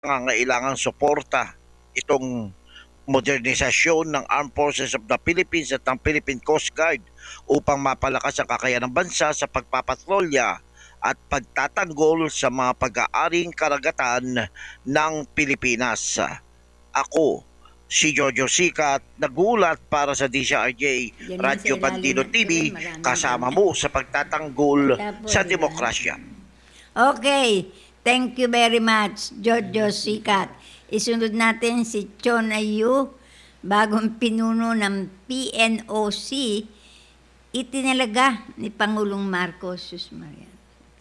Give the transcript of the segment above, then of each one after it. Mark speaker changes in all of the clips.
Speaker 1: nangangailangang suporta itong modernisasyon ng Armed Forces of the Philippines at ng Philippine Coast Guard upang mapalakas ang kakayahan ng bansa sa pagpapatrolya at pagtatanggol sa mga pag-aaring karagatan ng Pilipinas. Ako, si Jojo Sikat, nagulat para sa DCRJ Radyo Bandido TV, kasama mo sa pagtatanggol sa demokrasya.
Speaker 2: Okay, thank you very much, Jojo Sikat. Isunod natin si Chon Ayu, bagong pinuno ng PNOC, itinalaga ni Pangulong Marcos. Sus Maria.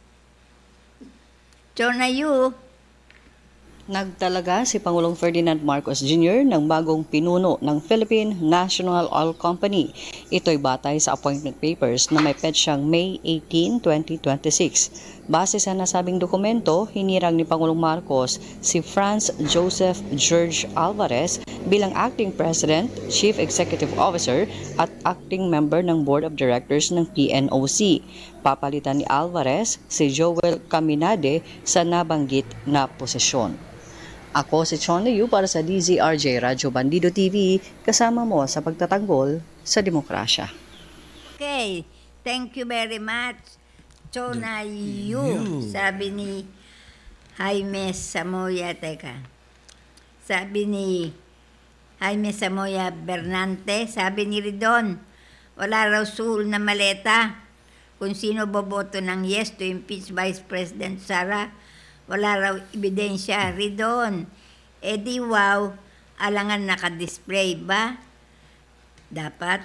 Speaker 2: Chon Ayu.
Speaker 3: Nagtalaga si Pangulong Ferdinand Marcos Jr. ng bagong pinuno ng Philippine National Oil Company. Ito'y batay sa appointment papers na may petsang May 18, 2026. Base sa nasabing dokumento, hinirang ni Pangulong Marcos si Franz Joseph George Alvarez bilang Acting President, Chief Executive Officer at Acting Member ng Board of Directors ng PNOC. Papalitan ni Alvarez si Joel Caminade sa nabanggit na posisyon. Ako si Chon Liu para sa DZRJ Radyo Bandido TV, kasama mo sa pagtatanggol sa demokrasya.
Speaker 2: Okay, thank you very much, Chon Liu. Sabi ni Jaime Samoya, sabi ni Jaime Samoya Bernante, sabi ni Ridon, wala raw suhol na maleta kung sino boboto ng yes to impeach Vice President Sara. Wala raw ebidensya. Ridon, di wow, alangan nakadisplay ba? Dapat.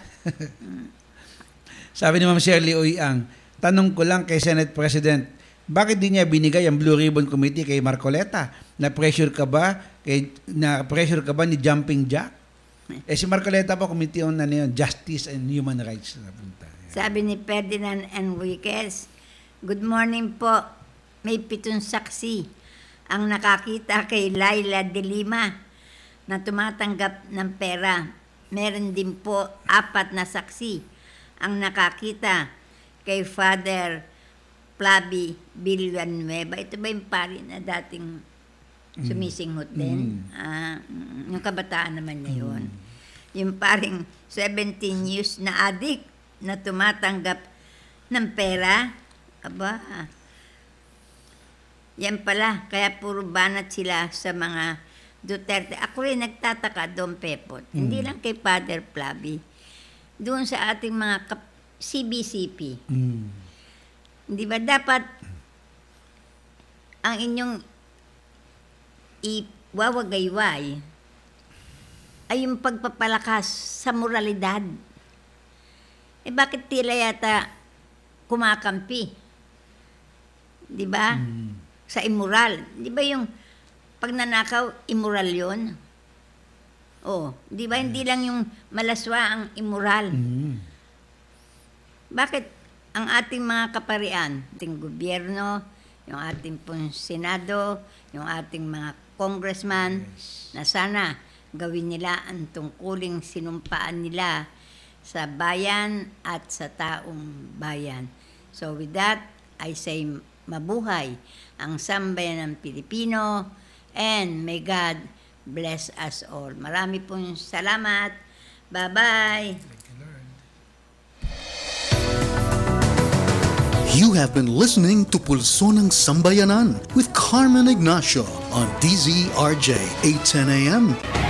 Speaker 4: Sabi ni Ma'am Shirley Uyang, tanong ko lang kay Senate President, bakit di niya binigay ang Blue Ribbon Committee kay Marcoleta? Na-pressure ka ba ni Jumping Jack? Si Marcoleta po, Committee on Justice and Human Rights.
Speaker 2: Sabi ni Ferdinand Enriquez, good morning po. May 7 saksi ang nakakita kay Laila de Lima na tumatanggap ng pera. Meron din po 4 na saksi ang nakakita kay Father Flavi Villanueva. Ito ba yung pari na dating sumisinghot din? Yung kabataan naman niya yun. Yung paring 17 years na addict na tumatanggap ng pera. Aba, yan pala, kaya puro banat sila sa mga Duterte. Ako rin nagtataka, Dom Pepot. Hindi lang kay Father Flavi. Doon sa ating mga CBCP. Hindi ba dapat ang inyong iwawagayway ay yung pagpapalakas sa moralidad? Bakit tila yata kumakampi? Di ba? Sa immoral. Di ba yung pagnanakaw, immoral yun? Di ba hindi lang yung malaswa ang immoral? Bakit ang ating mga kaparian, ating gobyerno, yung ating pong Senado, yung ating mga congressman, na sana gawin nila ang tungkuling sinumpaan nila sa bayan at sa taong bayan. So with that, I say mabuhay ang sambayan ng Pilipino, and may God bless us all. Marami pong salamat. Bye-bye.
Speaker 5: You have been listening to Pulso ng Sambayanan with Carmen Ignacio on DZRJ 810 AM.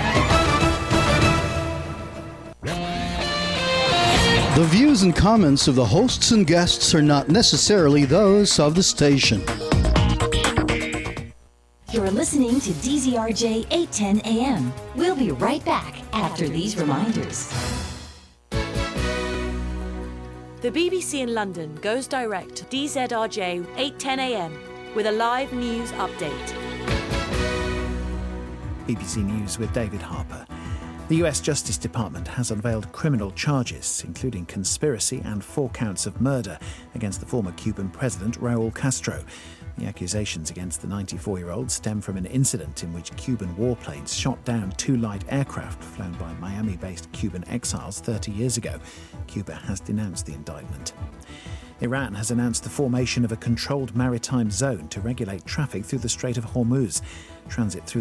Speaker 5: The views and comments of the hosts and guests are not necessarily those of the station.
Speaker 6: You're listening to DZRJ 810 AM. We'll be right back after these reminders.
Speaker 7: The BBC in London goes direct to DZRJ 810 AM with a live news update.
Speaker 8: BBC News with David Harper. The US Justice Department has unveiled criminal charges, including conspiracy and 4 counts of murder against the former Cuban president Raul Castro. The accusations against the 94-year-old stem from an incident in which Cuban warplanes shot down 2 light aircraft flown by Miami-based Cuban exiles 30 years ago. Cuba has denounced the indictment. Iran has announced the formation of a controlled maritime zone to regulate traffic through the Strait of Hormuz. Transit through